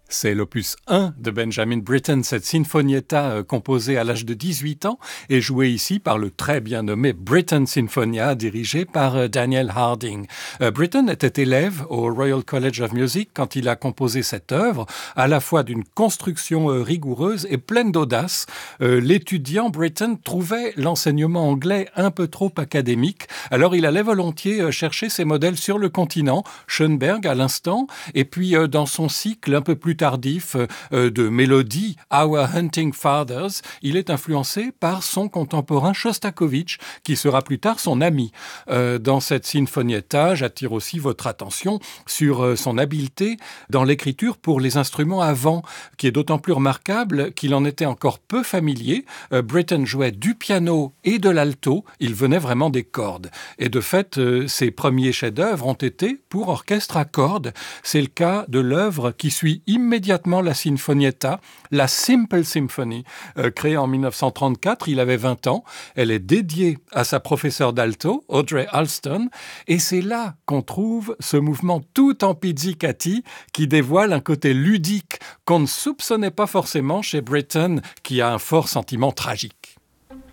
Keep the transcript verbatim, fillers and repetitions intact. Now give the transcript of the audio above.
C'est l'opus un de Benjamin Britten, cette sinfonietta euh, composée à l'âge de dix-huit ans et jouée ici par le très bien nommé Britten Sinfonia, dirigé par euh, Daniel Harding. Euh, Britten était élève au Royal College of Music quand il a composé cette œuvre, à la fois d'une construction euh, rigoureuse et pleine d'audace. Euh, l'étudiant Britten trouvait l'enseignement anglais un peu trop académique, alors il allait volontiers euh, chercher ses modèles sur le continent, Schoenberg à l'instant, et puis euh, dans son cycle un peu plus tardif euh, de mélodie, Our Hunting Fathers, il est influencé par son contemporain Shostakovich, qui sera plus tard son ami. Euh, dans cette sinfonietta, j'attire aussi votre attention sur euh, son habileté dans l'écriture pour les instruments à vent, qui est d'autant plus remarquable qu'il en était encore peu familier. Euh, Britten jouait du piano et de l'alto, il venait vraiment des cordes. Et de fait, euh, ses premiers chefs-d'œuvre ont été pour orchestre à cordes. C'est le cas de l'œuvre qui suit immédiatement la sinfonietta, la Simple Symphony, euh, créée en dix-neuf cent trente-quatre, il avait vingt ans. Elle est dédiée à sa professeure d'alto, Audrey Alston, et c'est là qu'on trouve ce mouvement tout en pizzicati qui dévoile un côté ludique qu'on ne soupçonnait pas forcément chez Britten, qui a un fort sentiment tragique.